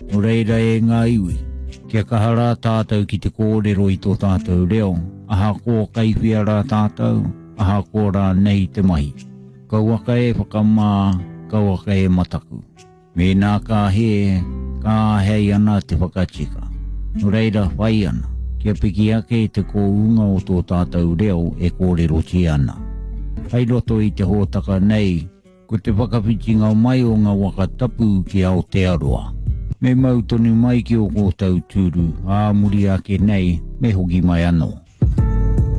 O reira e ngā iwi. Kia kahara tātou ki te kōrero i tō tātou reo. Aha kō kaiwhia rā tātou. Aha kō rā nei te mahi. Kauaka e whakamā, kauaka e mataku. Me nā ka he, ka hei ana te whakatika. O reira whai ana. Kia piki ake te kōunga o tō tātou reo e kōrero ti ana. Hei roto i te hōtaka nei, ko te whakawhitinga mai o ngā waka tapu ki Aotearoa. Me mautoni mai ki o kōtau tūru, ā muri ake nei, me hoki mai anō.